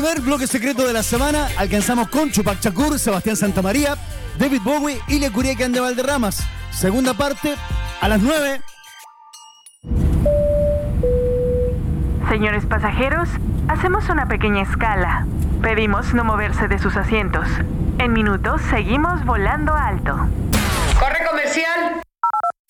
Primer bloque secreto de la semana. Alcanzamos con Tupac Shakur, Sebastián Santamaría, David Bowie y Le Curiacan de Valderramas. Segunda parte, a las 9. Señores pasajeros, hacemos una pequeña escala. Pedimos no moverse de sus asientos. En minutos seguimos volando alto. ¡Corre comercial!